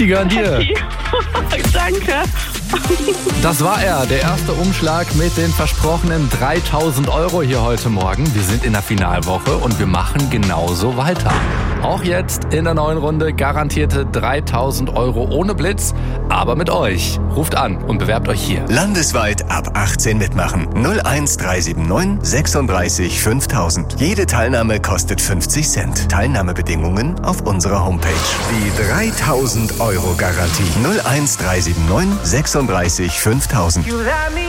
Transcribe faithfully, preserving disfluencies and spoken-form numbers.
Die gehören dir. Danke. Das war er, der erste Umschlag mit den versprochenen dreitausend Euro hier heute Morgen. Wir sind in der Finalwoche und wir machen genauso weiter. Auch jetzt in der neuen Runde garantierte dreitausend Euro ohne Blitz, aber mit euch. Ruft an und bewerbt euch hier. Landesweit ab achtzehn mitmachen. null eins drei sieben neun sechsunddreißig fünftausend. Jede Teilnahme kostet fünfzig Cent. Teilnahmebedingungen auf unserer Homepage. Die dreitausend Euro Garantie. null eins drei sieben neun sechsunddreißig fünftausend.